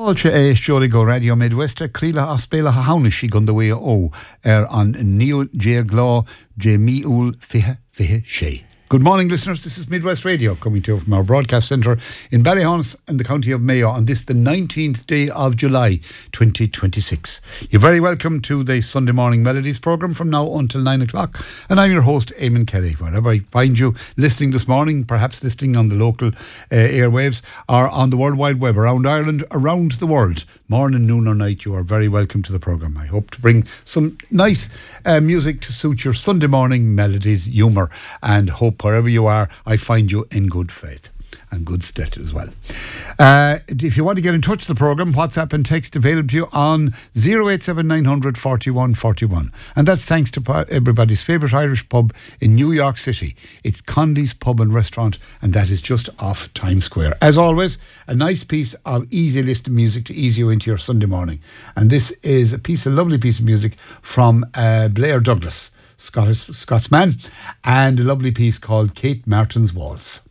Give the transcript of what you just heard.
Fáilte é Seoraí go Radio Midwest Críla a spéile a hána sí gan dawé ó an níl dé glá dé míúl fihe sé. Good morning, listeners. This is Midwest Radio coming to you from our broadcast centre in Ballyhonus in the county of Mayo on this, the 19th day of July 2026. You're very welcome to the Sunday Morning Melodies programme from now until 9 o'clock. And I'm your host, Eamon Kelly. Wherever I find you listening this morning, perhaps listening on the local airwaves or on the World Wide Web around Ireland, around the world, morning, noon or night, you are very welcome to the programme. I hope to bring some nice music to suit your Sunday morning melodies, humour, and hope wherever you are, I find you in good faith and good stead as well. If you want to get in touch with the programme, WhatsApp and text available to you on 087 900 41 41. And that's thanks to everybody's favourite Irish pub in New York City. It's Condi's Pub and Restaurant, and that is just off Times Square. As always, a nice piece of easy listening music to ease you into your Sunday morning. And this is a lovely piece of music from Blair Douglas, Scotsman, and a lovely piece called Kate Martin's Waltz.